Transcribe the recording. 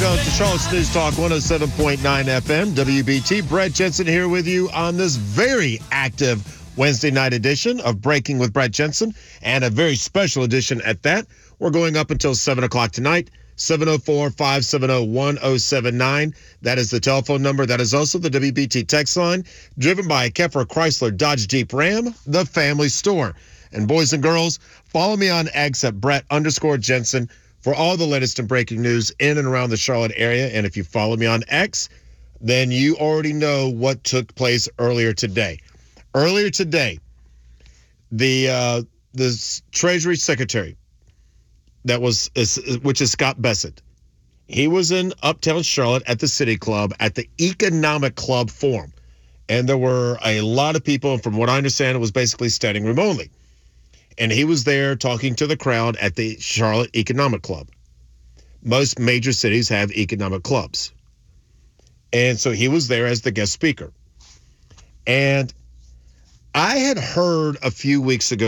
go to Charlotte's News Talk 107.9 FM, WBT. Brett Jensen here with you on this very active Wednesday night edition of Breaking with Brett Jensen, and a very special edition at that. We're going up until 7 o'clock tonight. 704-570-1079. That is the telephone number. That is also the WBT text line, driven by Keffer Chrysler Dodge Jeep Ram, the family store. And boys and girls, follow me on X at Brett_Jensen for all the latest and breaking news in and around the Charlotte area. And if you follow me on X, then you already know what took place earlier today. Earlier today, the Treasury Secretary, which is Scott Bessent, he was in Uptown Charlotte at the City Club at the Economic Club Forum. And there were a lot of people, and from what I understand, it was basically standing room only. And he was there talking to the crowd at the Charlotte Economic Club. Most major cities have economic clubs. And so he was there as the guest speaker. And I had heard a few weeks ago